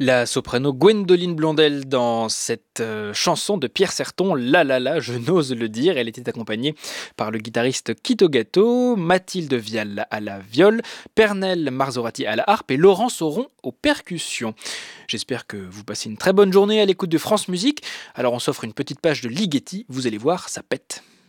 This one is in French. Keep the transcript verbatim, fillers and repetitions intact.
La soprano Gwendoline Blondel dans cette euh, chanson de Pierre Certon, La La La, je n'ose le dire. Elle était accompagnée par le guitariste Kito Gatto, Mathilde Vial à la viole, Pernel Marzorati à la harpe et Laurent Sauron aux percussions. J'espère que vous passez une très bonne journée à l'écoute de France Musique. Alors on s'offre une petite page de Ligeti, vous allez voir, ça pète.